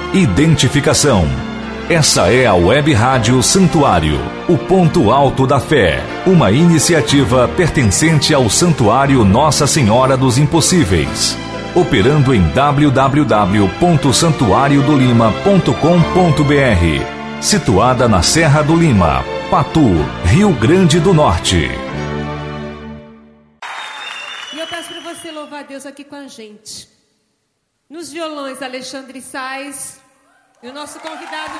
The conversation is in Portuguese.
identificação. Essa é a Web Rádio Santuário, o ponto alto da fé, uma iniciativa pertencente ao Santuário Nossa Senhora dos Impossíveis, operando em www.santuariodolima.com.br, situada na Serra do Lima, Patu, Rio Grande do Norte. E eu peço para você louvar a Deus aqui com a gente. Nos violões, Alexandre Sais, e o nosso convidado